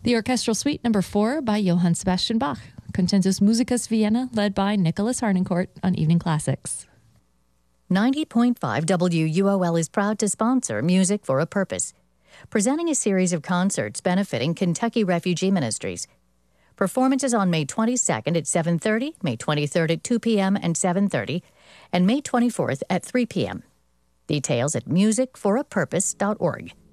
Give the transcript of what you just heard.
The Orchestral Suite No. 4 by Johann Sebastian Bach. Concentus Musicus Vienna, led by Nicholas Harnoncourt on Evening Classics. 90.5 WUOL is proud to sponsor Music for a Purpose, presenting a series of concerts benefiting Kentucky Refugee Ministries. Performances on May 22nd at 7:30, May 23rd at 2 p.m. and 7:30, and May 24th at 3 p.m. Details at musicforapurpose.org.